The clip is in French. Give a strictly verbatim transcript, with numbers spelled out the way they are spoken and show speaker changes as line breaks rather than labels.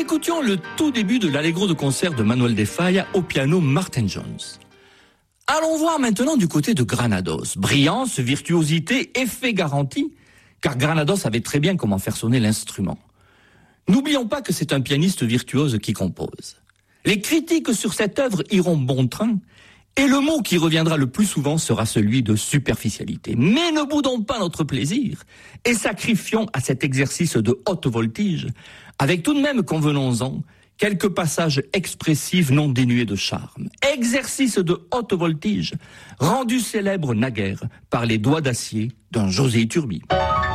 écoutions le tout début de l'Allegro de concert de Manuel de Falla au piano Martin Jones. Allons voir maintenant du côté de Granados. Brillance, virtuosité, effet garanti, car Granados savait très bien comment faire sonner l'instrument. N'oublions pas que c'est un pianiste virtuose qui compose. Les critiques sur cette œuvre iront bon train, et le mot qui reviendra le plus souvent sera celui de superficialité. Mais ne boudons pas notre plaisir, et sacrifions à cet exercice de haute voltige, avec tout de même, convenons-en, quelques passages expressifs non dénués de charme. Exercice de haute voltige, rendu célèbre naguère par les doigts d'acier d'un José Iturbi.